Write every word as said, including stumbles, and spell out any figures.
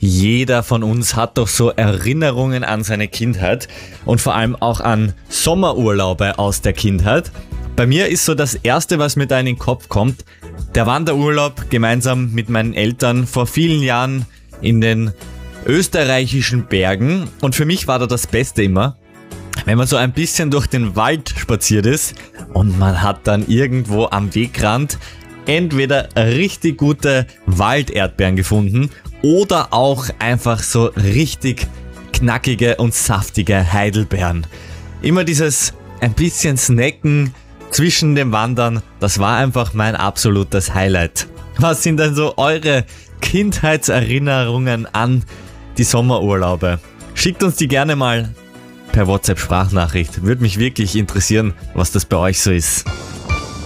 Jeder von uns hat doch so Erinnerungen an seine Kindheit und vor allem auch an Sommerurlaube aus der Kindheit. Bei mir ist so das Erste, was mir da in den Kopf kommt, der Wanderurlaub gemeinsam mit meinen Eltern vor vielen Jahren in den österreichischen Bergen. Und für mich war da das Beste immer, wenn man so ein bisschen durch den Wald spaziert ist und man hat dann irgendwo am Wegrand entweder richtig gute Walderdbeeren gefunden oder auch einfach so richtig knackige und saftige Heidelbeeren. Immer dieses ein bisschen Snacken zwischen dem Wandern, das war einfach mein absolutes Highlight. Was sind denn so eure Kindheitserinnerungen an die Sommerurlaube? Schickt uns die gerne mal per WhatsApp-Sprachnachricht. Würde mich wirklich interessieren, was das bei euch so ist.